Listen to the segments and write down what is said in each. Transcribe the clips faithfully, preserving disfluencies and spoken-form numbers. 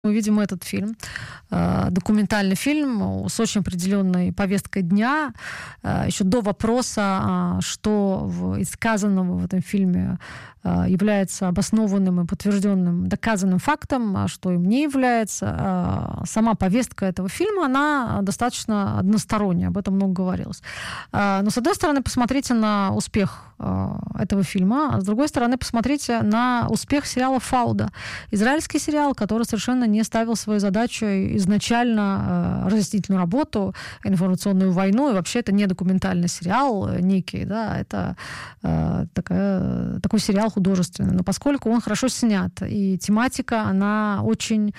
Мы видим этот фильм, документальный фильм с очень определенной повесткой дня, еще до вопроса, что из сказанного в этом фильме является обоснованным и подтвержденным, доказанным фактом, а что им не является. Сама повестка этого фильма, она достаточно односторонняя, об этом много говорилось. Но, с одной стороны, посмотрите на успех этого фильма, а с другой стороны, посмотрите на успех сериала «Фауда». Израильский сериал, который совершенно не ставил свою задачу изначально разъяснительную работу, информационную войну, и вообще это не документальный сериал некий, да, это такая, такой сериал художественный. Но поскольку он хорошо снят, и тематика, она очень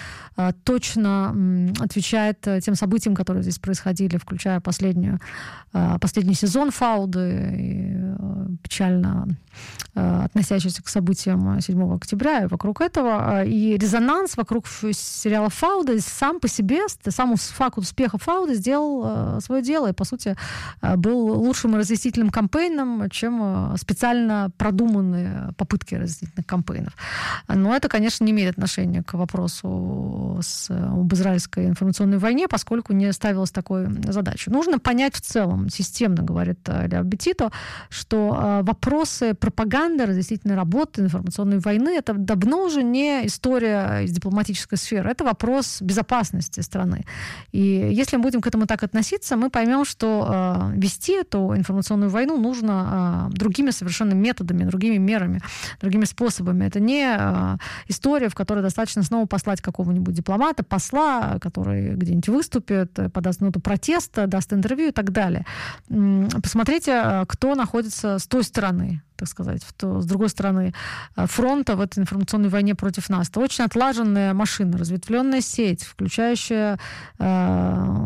точно отвечает тем событиям, которые здесь происходили, включая последнюю, последний сезон «Фауды», и печально относящийся к событиям седьмого октября и вокруг этого. И резонанс вокруг сериала «Фауда» сам по себе, сам факт успеха «Фауда» сделал свое дело и, по сути, был лучшим разъяснительным кампейном, чем специально продуманные попытки разъяснительных кампейнов. Но это, конечно, не имеет отношения к вопросу с, об израильской информационной войне, поскольку не ставилась такой задачи. Нужно понять в целом, системно, говорит Лео Бетито, что вопросы пропаганды, разъяснительной работы, информационной войны, это давно уже не история из дипломатической сферы, это вопрос безопасности страны. И если мы будем к этому так относиться, мы поймем, что э, вести эту информационную войну нужно э, другими совершенно методами, другими мерами, другими способами. Это не э, история, в которой достаточно снова послать какого-нибудь дипломата, посла, который где-нибудь выступит, подаст ноту протеста, даст интервью и так далее. Посмотрите, кто находится с той стороны, так сказать, с другой стороны фронта в этой информационной войне против нас. Это очень отлаженная машина, разветвленная сеть, включающая э,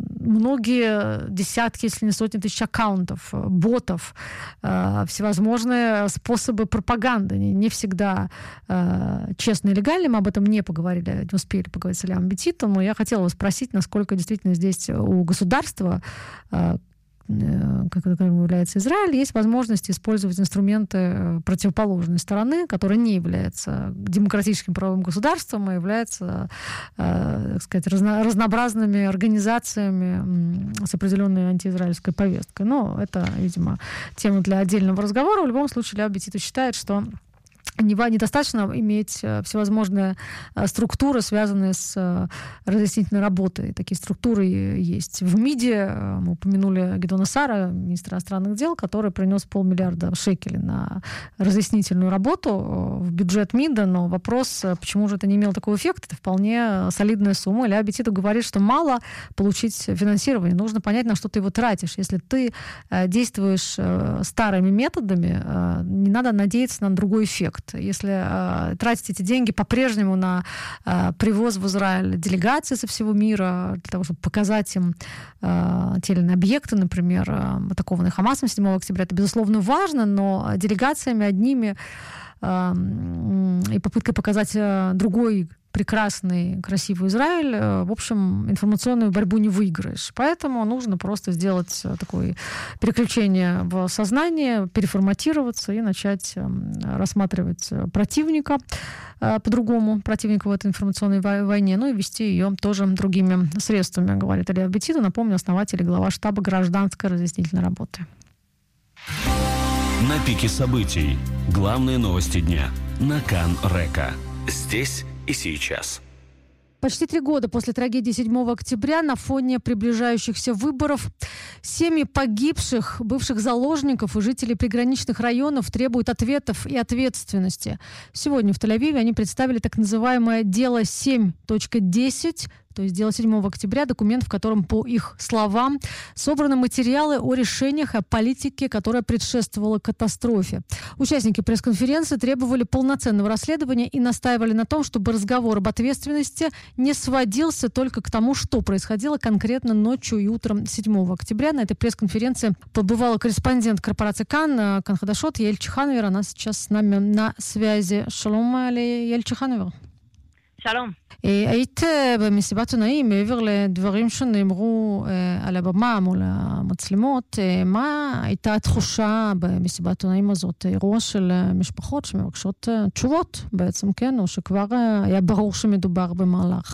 многие десятки, если не сотни тысяч аккаунтов, ботов, э, всевозможные способы пропаганды, не, не всегда э, честно и легально. Мы об этом не поговорили, не успели поговорить с Леом Бетито, но я хотела вас спросить, насколько действительно здесь у государства, э, как это является Израиль, есть возможность использовать инструменты противоположной стороны, которая не является демократическим правовым государством, а является, так сказать, разно, разнообразными организациями с определенной антиизраильской повесткой. Но это, видимо, тема для отдельного разговора. В любом случае, Лео Бетито считает, что недостаточно иметь всевозможные структуры, связанные с разъяснительной работой. Такие структуры есть в МИДе. Мы упомянули Гидона Сара, министра иностранных дел, который принес полмиллиарда шекелей на разъяснительную работу в бюджет МИДа. Но вопрос, почему же это не имело такого эффекта, это вполне солидная сумма. Лео Бетито говорит, что мало получить финансирование. Нужно понять, на что ты его тратишь. Если ты действуешь старыми методами, не надо надеяться на другой эффект. Если э, тратить эти деньги по-прежнему на э, привоз в Израиль делегаций со всего мира, для того, чтобы показать им э, те или иные объекты, например, э, атакованные Хамасом седьмого октября, это, безусловно, важно, но делегациями одними э, и попыткой показать э, другой прекрасный, красивый Израиль, в общем, информационную борьбу не выиграешь. Поэтому нужно просто сделать такое переключение в сознание, переформатироваться и начать рассматривать противника по-другому, противника в этой информационной войне, ну и вести ее тоже другими средствами, говорит Лео Бетито, напомню, основатель и глава штаба гражданской разъяснительной работы. На пике событий. Главные новости дня. На Кан Река. Здесь и сейчас. Почти три года после трагедии седьмого октября на фоне приближающихся выборов семьи погибших, бывших заложников и жителей приграничных районов требуют ответов и ответственности. Сегодня в Тель-Авиве они представили так называемое «Дело семь точка десять», то есть дело седьмого октября, документ, в котором, по их словам, собраны материалы о решениях и о политике, которая предшествовала катастрофе. Участники пресс-конференции требовали полноценного расследования и настаивали на том, чтобы разговор об ответственности не сводился только к тому, что происходило конкретно ночью и утром седьмого октября. На этой пресс-конференции побывала корреспондент корпорации Кан, Кан Хадашот, Яэль Чихановер. Она сейчас с нами на связи. Шалом, Яэль Чихановер. שלום. היית במסיבת עונאים, מעבר לדברים שנאמרו על הבמה מול המצלמות, מה הייתה התחושה במסיבת עונאים הזאת? אירוע של משפחות שמבקשות תשובות בעצם, כן? או שכבר היה ברור שמדובר במהלך